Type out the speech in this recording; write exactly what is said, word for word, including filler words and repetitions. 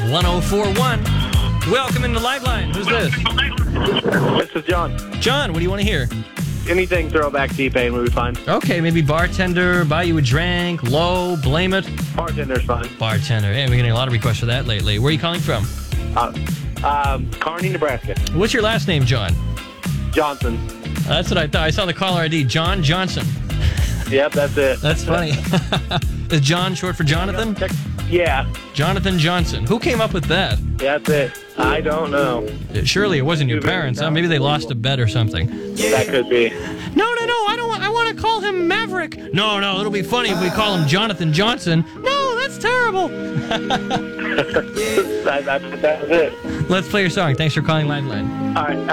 one oh four one. Welcome into Liveline. Who's this? This is John. John, what do you want to hear? Anything throwback T-Pain would be fine. Okay, maybe bartender, buy you a drink, low, blame it. Bartender's fine. Bartender. Hey, we're getting a lot of requests for that lately. Where are you calling from? Uh, um, Kearney, Nebraska. What's your last name, John? Johnson. That's what I thought. I saw the caller I D, John Johnson. Yep, that's it. That's funny. Is John short for Jonathan? Yeah. Jonathan Johnson. Who came up with that? That's it. I don't know. Surely it wasn't your parents, huh? Maybe they lost a bet or something. That could be. No, no, no. I don't. Want, I want to call him Maverick. No, no. It'll be funny if we call him Jonathan Johnson. No, that's terrible. that, that, that's it. Let's play your song. Thanks for calling Liveline. All right.